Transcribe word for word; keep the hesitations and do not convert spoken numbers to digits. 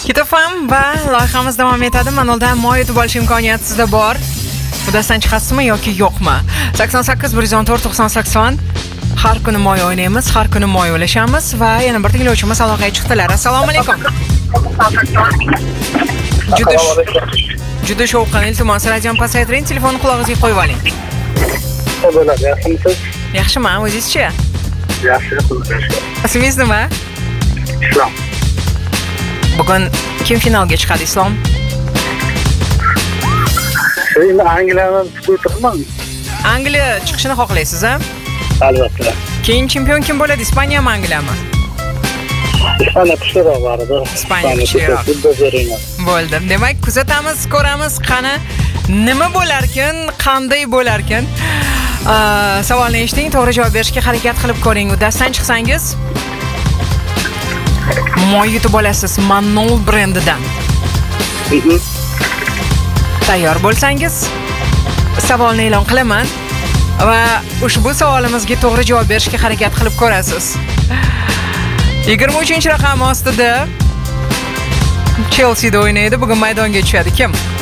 Kitofam va loyihamiz davom etadi. Manoldan moy yutib olish imkoniyati sizda bor. Udasidan chiqasizmi yoki yo'qmi? sakson sakkiz bir yuz o'n to'rt to'qson sakson. Har kuni moy o'ynaymiz, har kuni moy o'lashamiz va yana bir tinglovchimiz aloqaga chiqdilar. Assalomu alaykum. Juda Juda shovqinli, iltimos radioni pasaytiring, telefonni qulog'ingizga qo'yib oling. Bo'ladi, yaxshimisiz? Yaxshiman, o'zingizchi? Yaxshi, xudoga shukr. Ismingiz nima? Islom. Bugun kim finalga chiqadi, Islom? Endi Angliyani tutib turibman. Angliya chiqishini xohlaysiz, a? Albatta. Keyin chempion kim bo'ladi, Ispaniyami, Angliyami? Ispaniya kuchliroq bor edi. Ispaniya kuchliroq. Bo'ldi. Demak, kuzatamiz, ko'ramiz, qani nima bo'larkin, qanday bo'larkin. Savolni eshiting, to'g'ri javob berishga harakat qilib ko'ring. Udasidan chiqsangiz moy yutib olasiz Manol brendidan. Tayyor bo'lsangiz savolni e'lon qilaman va ushbu savolimizga to'g'ri javob berishga harakat qilib ko'rasiz. yigirma uchinchi raqam ostida Chelsea da o'ynaydi. Bugun maydonga tushadi kim?